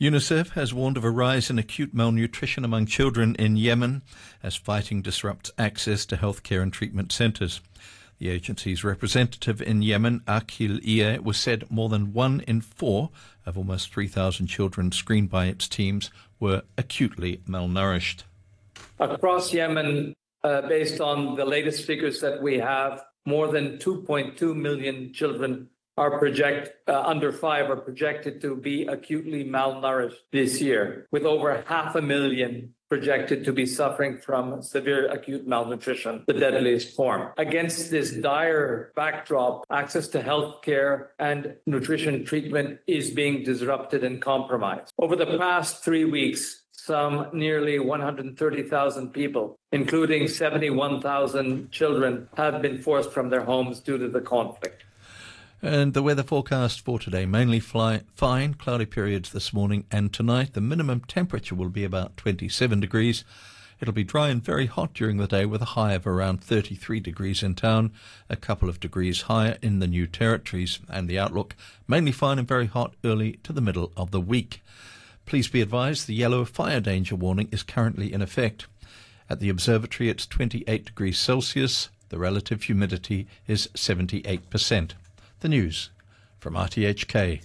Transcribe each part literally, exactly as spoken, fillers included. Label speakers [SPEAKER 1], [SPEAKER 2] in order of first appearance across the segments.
[SPEAKER 1] UNICEF has warned of a rise in acute malnutrition among children in Yemen as fighting disrupts access to healthcare and treatment centres. The agency's representative in Yemen, Akhil Ie, was said more than one in four of almost three thousand children screened by its teams were acutely malnourished.
[SPEAKER 2] Across Yemen, uh, based on the latest figures that we have, more than two point two million children are project uh, under five are projected to be acutely malnourished this year, with over half a million projected to be suffering from severe acute malnutrition, the deadliest form. Against this dire backdrop, access to health care and nutrition treatment is being disrupted and compromised. Over the past three weeks, some nearly one hundred thirty thousand people, including seventy-one thousand children, have been forced from their homes due to the conflict.
[SPEAKER 1] And the weather forecast for today, mainly fly, fine, cloudy periods this morning and tonight. The minimum temperature will be about twenty-seven degrees. It'll be dry and very hot during the day with a high of around thirty-three degrees in town, a couple of degrees higher in the New Territories. And the outlook, mainly fine and very hot early to the middle of the week. Please be advised the yellow fire danger warning is currently in effect. At the observatory, it's twenty-eight degrees Celsius. The relative humidity is seventy-eight percent. The news from R T H K.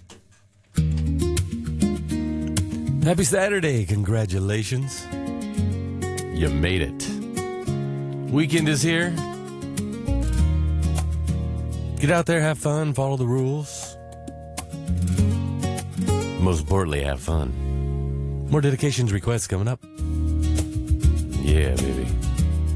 [SPEAKER 3] Happy Saturday. Congratulations. You made it. Weekend is here. Get out there, have fun, follow the rules. Most importantly, have fun. More dedications requests coming up. Yeah, baby.